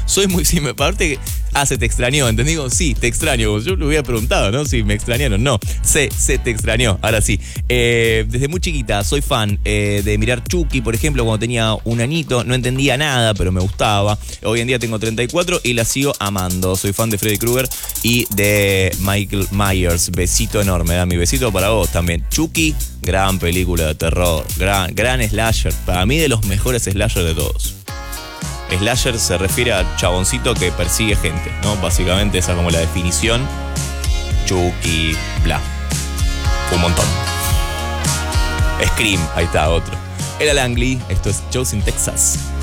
Soy muy... Sí, aparte... se te extrañó, ¿entendí? Como, sí, te extraño. Yo le hubiera preguntado, ¿no? Si me extrañaron. No, se te extrañó. Ahora sí. Desde muy chiquita soy fan de mirar Chucky, por ejemplo, cuando tenía un añito. No entendía nada, pero me gustaba. Hoy en día tengo 34 y la sigo amando. Soy fan de Freddy Krueger y de Michael Myers. Besito enorme, da mi besito para vos también. Chucky, gran película de terror. Gran slasher. Para mí de los mejores slashers de todos. Slasher se refiere a chaboncito que persigue gente, ¿no? Básicamente esa es como la definición. Chucky, bla. Un montón. Scream, ahí está otro. Era Langley, esto es Joe's in Texas.